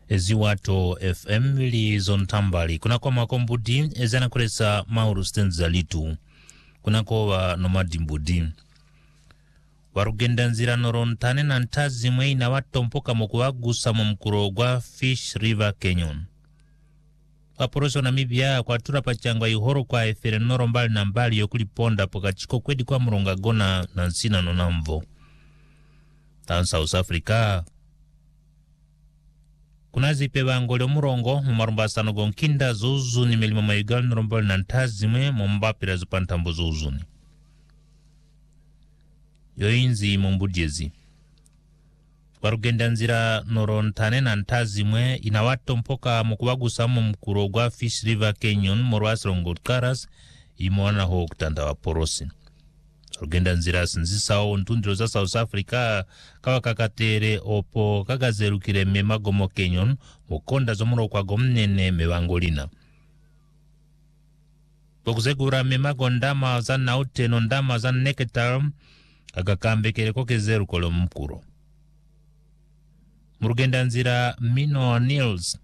eziwato FM lizo ntambali kunako makombudi ezana kuresa mauru stenza litu kunako wa nomadi mbudi warugenda nzira norontane na ntazi mwe na watompoka mukuwagusa mumkuro gwa Fish River Canyon waporoso Namibia kwa tura pachangwa ihoro kwa efere noro mbali na mbali yokuliponda poka chiko kwedi kwa murunga gona na nsina nonamvo tan South Africa kunazi pewa ngole murongo mumarumba sano gonkinda zuzuni milima mayugal norombali na ntazi mwe mumbapira zupantambo zuzuni yoinzi mumbudjezi warugenda nzira norontane na ntazi mwe inawato mpoka mukuwagusa mukuro gwa Fish River Canyon morwasirongo karas imwana ho kutanda wa porosi warugenda nzira sinzisao ntundiro za South Africa kawa kakatere opo kakazerukire Magomo Canyon mukonda zomuro kwa gomnene mewangolina pokuzegura Mago ndama za nauteno ndama za Nectar akakambekere kokezeru kolo mkuro murugenda nzira Mino Nils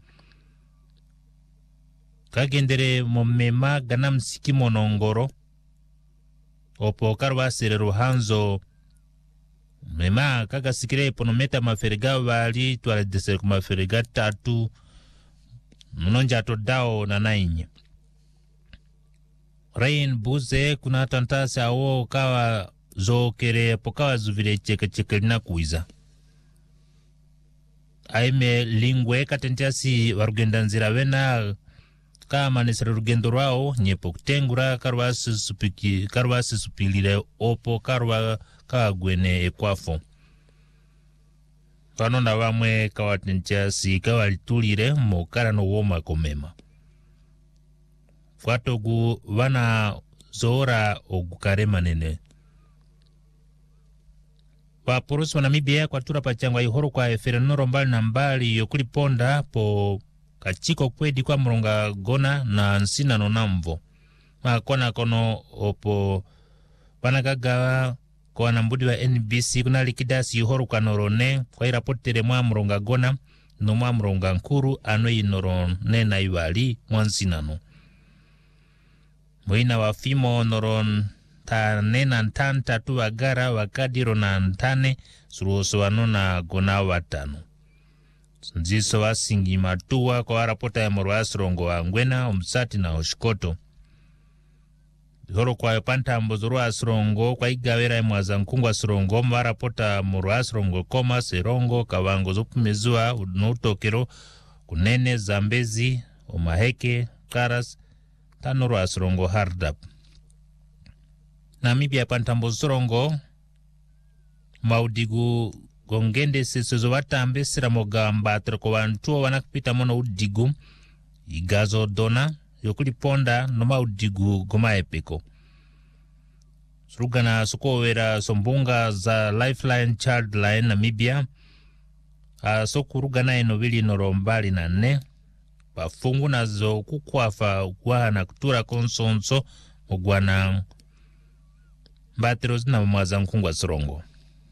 kagendere momema gana msiki monongoro opo karwasire ruhanzo mema kagasikire ponometa maferega wali tuwale desere kumaferega 3 mnonja to dao na 9 Rain buze kuna tantasi awo kawa zokere pokawa zuvire cheke lina kuiza aime lingwe katentiasi warugenda nzira wena kama nisira rugendo rao nyepo kutengura karwasi supilire opo karwa kagwene ekwafo kanonda wamwe kawatentiasi kawalitulire mokara no woma komema kwatogu wana zoora ogukare manene waporosi wa Namibia kwa tura pachangwa ihoro kwa efere noro mbali na mbali yokuliponda po kachiko kwedi kwa mronga gona na nsina nonamvo makona kono opo panagagawa kwa nambudi wa NBC kuna likidasi ihoro kwa norone kwa irapotere mwa mronga gona no mwa mronga nkuru anoi norone na iwali mwa nsinano mwina wafimo noron tane na ntanta tu wagara wakadiro na ntane suruoso wano na gona watano nziso wasingi matuwa kwa harapota ya morwasirongo wa ngwena umsati na oshikoto horo kwa yopanta mbozuru asirongo kwa igawera ya mwazankungu asirongo mwarapota morwasirongo koma serongo kawango zupumezua unutokero kunene Zambezi umaheke karas tanoro asirongo hardap Namibia pantambo zorongo maudigu gongende sesozo watambe siramogamba troko wantuo wanakupita mono udigu igazo dona yokuliponda no maudigu goma epeko surugana sukowera sombunga za Lifeline Childline Namibia sokurugana enovili norombali na ne pafungu nazo kukwafa wana kutura konsonso mogwana mbatero zina mwaza nkungwa sorongo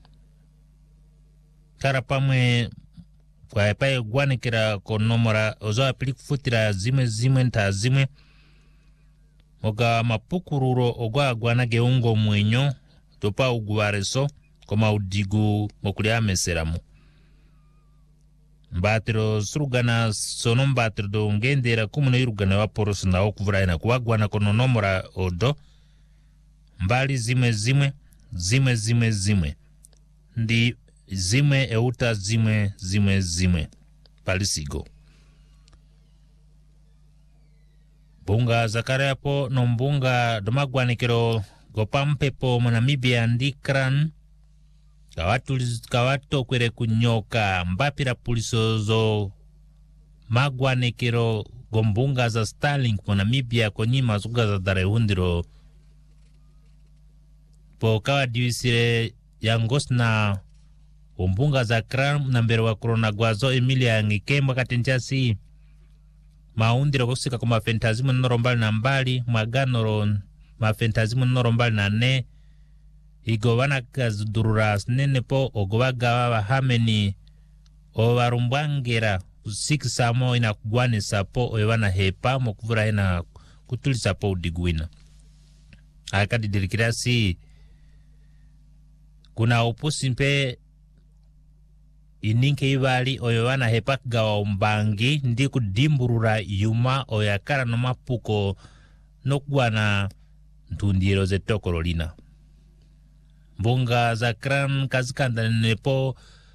kara pamwe kwa epaye gwanikira konomora ozo apili kufutira zimwe nta zimwe moga mapukururo ogwa gwana geungo mwenyo topa uguwareso koma udigu mokuli ameseramu mbatero surugana sono mbatero do ngendera kumuno irugana waporosi na okuvuraina kuwagwana kononomora odo mbali zimwe ndi zimwe euta zimwe palisigo bunga zakarapo no mbunga domagwanikero gopampepo Namibia ndikran kawato kwere kunyoka mbapira pulisozo magwanikero gombunga za Starlink Namibia konyima zuga za darehundiro po kawa diwisire yangosna umbunga za kram na mbere wa corona gwazo Emilia ngikemba katenchasi maundiro kusika kuma fentazimu norombali na mbali maganoro mafentazimu norombali na ne igowana kazudurura nene po ogowaga wa hameni o warumbangera kusikisamo ina kugwane sapo oyewana hepa mokuvura ina kutulisa po udigwina. Akadi dirikirasi kuna upusi mpe ininke ibali oyewana hepa gawa umbangi ndi kudimburura yuma oyakara no mapuko nokugwana ntundiro zetokolo lina. Mbunga za Kran kazikanda nepo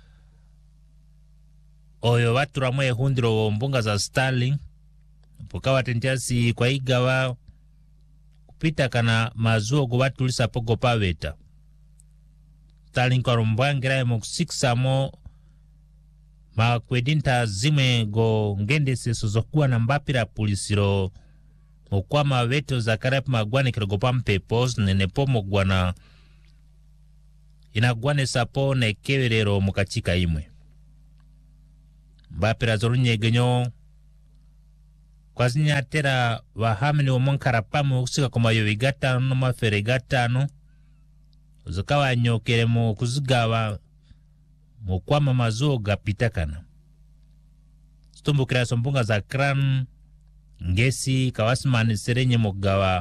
oyo watura mwe hundiro mbunga za Starling pokawa tenjasi kwa igawa kupita kana mazuo go watulisa pogo paveta. Starling kwa rumbwangira emo kusikisamo makwedinta zimwe go ngende sesozokuwa na mbapira pulisiro okwama weto za karep magwane kirogopa mpepos nenepo mogwana inagwane sapo ne kewerero mukachika imwe. Mbapira zorunye genyo kwa zinya atera wahamini wamonkara pamu kusika kuma yoigata no maferegata no zikawa nyokere mo kuzigawa mokwama mazuo gapitakana. Stumbukira sombunga za Kran ngesi kawasimani serenye mogawa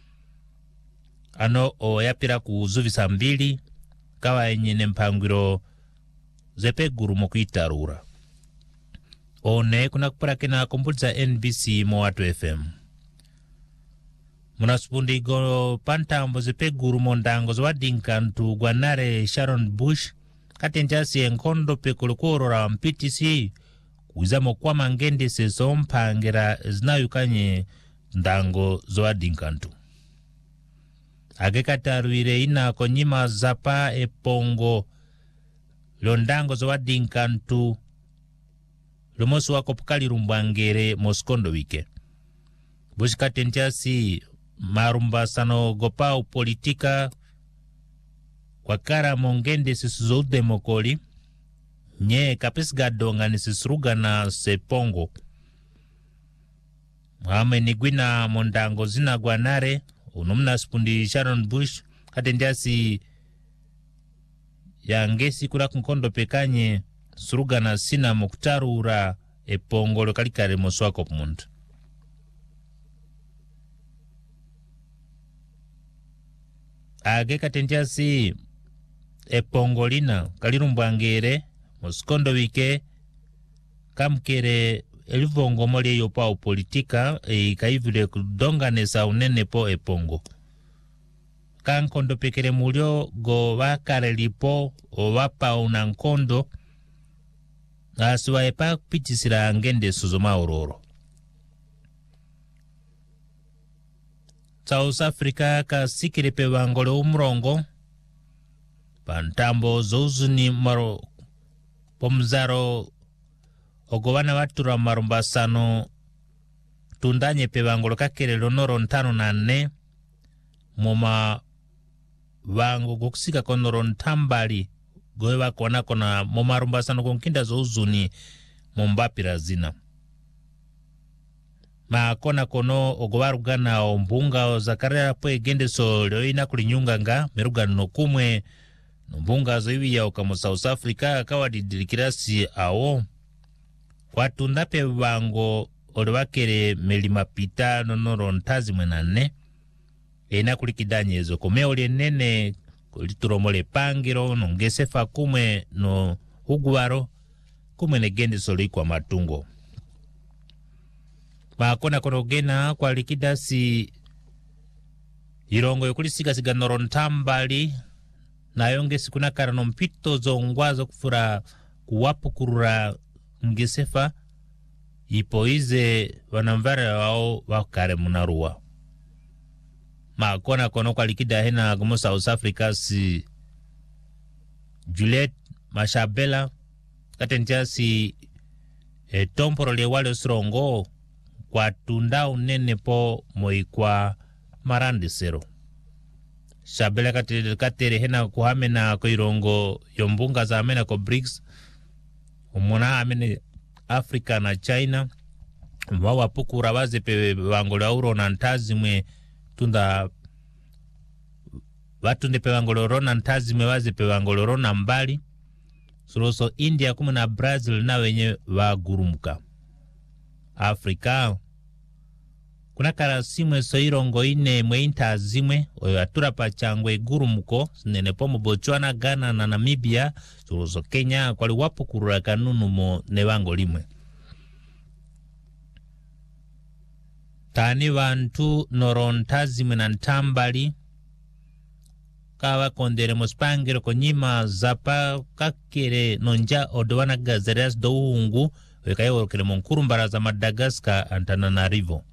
ano o yapira kuzuvisa mbili kawa enyene mpangwiro zepe guru mokuitarura. One kuna kuparakena kumbuliza NBC Mowato FM. Munasupundi go pantambo zepe guru mondango zwadinkantu gwanare Sharon Bush katenjasi enkondo pekulukurora mpitisi kuzamo kwa mangende seso mpangera zinayukanye ndango zwadinkantu. Agekataruire ina konyima zapa epongo londango zwadinkantu lomosu wako pukali rumbangere moskondo wike. Bush katenjasi marumba sano gopau politika kwa kara mongende sisuzo udemokoli nye kapisga donga nisisuruga na sepongo. Hame nigwina mondango zina gwanare unumna spundi Sharon Bush katenjasi ya ngesi kura kunkondo pekanye suruga na sina muktarura epongo lokalikare moswako pumuntu. Age katenjasi epongo lina kalirumbangere moskondo wike kamkere elivongo mole yopa politika kaivile kudonganesa unene po epongo. Kankondo pekere mulio go wakare lipo o wapa unankondo aswa epa kupitisira ngende suzoma ororo. South Africa kasikirepe wangole umrongo pantambo zouzuni maro pomzaro ogowana watura marumbasano tundanye pe wangolo kakere lonoro ntano na ne moma wango gokusika konoro ntambali goewa kona kona moma rumbasano konkinda zouzuni mombapira zina. Kona kono ogowarugana ombunga ozakarera pwe gende so leoina kulinyunga nga merugana no kumwe mbunga zoiwi ya okamo South Africa kawa didirikirasi awo watu ndape wango olewakere melima pita nonoro ntazi mwenane ena kulikidanye ezo kome oli nene kulituromole pangiro nongesefa kumwe no uguwaro kumwe negende solo ikwa matungo. Makona kono gena kwa likidasi irongo yokulisika siga noro ntambali na yonge sikuna karano mpito zongwazo kufura kuwapu kurura ngesefa ipoize wanamvare wao wakare munarua. Makona kono kwa likida hena gumo South Africa si Juliet Mashabela katentia si tomporo le wale srongo kwa tunda unene po moikwa marandi sero. Shabela katere hena kuhame na koirongo yombunga za amena ko BRICS umona amene Afrika na China mwawa pukura waze pe wangolo auro na ntazi mwe tunda watu nde pe wangolo rona ntazi mwe waze pe wangolo rona mbali suroso India kumwe na Brazil na wenye wagurumuka. Afrika kuna kara simwe soirongo ine mweinta zimwe oyo atura pachangwe gurumuko nene pomo Botswana, Ghana na Namibia. Suroso Kenya kwali wapo kurura kanunu mo newango limwe. Tani vantu norontazimwe na ntambali kawa kondere mospangiro konyima zapa kakere nonja odowana gazeres do uhungu wekayo wakere monkuru mbaraza Madagascar Antananarivo.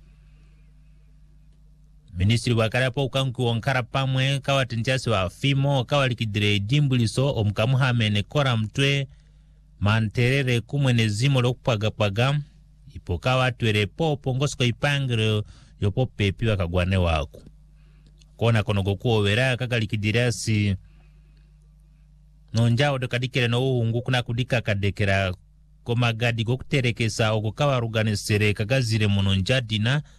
Ministri wakare hapo ukanku wankara pamwe kawa tinjasi wa fimo kawa likidire dimbuliso omkamuhamene kora mtwe manterere kumwene zimo lokupagapaga ipokawa tuere popo ngosko ipangiro yopo pepi wakagwane waku. Kona konogo kuowera kaka likidirasi nonja odokadikere no uhungu kuna kudika kadekera komagadi gokuterekesa okokawa ruganisere kagazire mononjadina